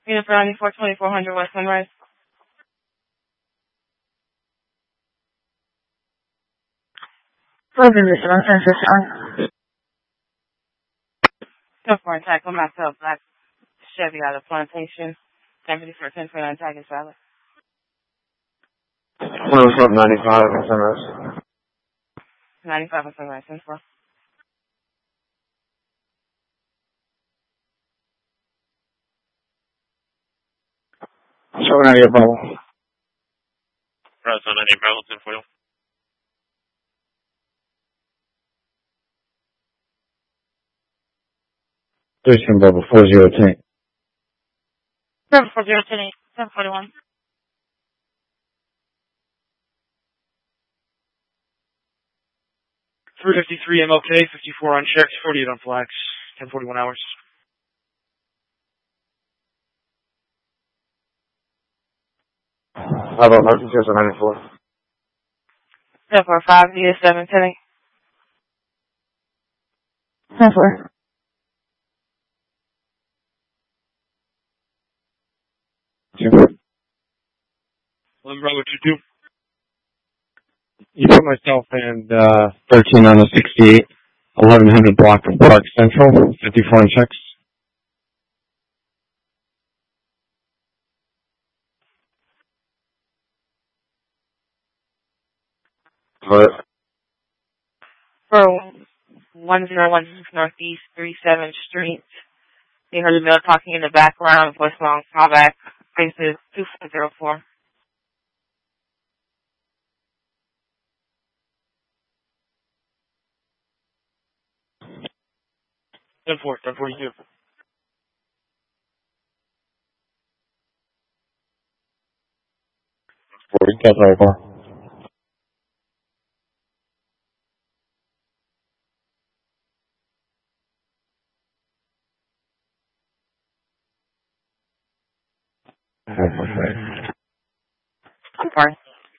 Unit for 94-2400 West Sunrise. So far, tackle myself, black Chevy out of Plantation. 1054 1049 tag is valid. What's up, 95 and Sunrise? 95 and Sunrise, 10-4. Showing out your bubble. Press on any Bravo 10-4. Station bubble 4010. 740 1041. .353 MLK, 54 on checks, 48 on flags, 10:41 hours. How about Mercy 94? 1045 via 710. 10-4. One Bravo 22. You put myself and 13 on the 68, 1100 block of Park Central, 54 on checks. What? For 101 Northeast 37th Street. You heard the male talking in the background. Voice long callback. Faces 2404. Ten 42. 40, that's over. That's right.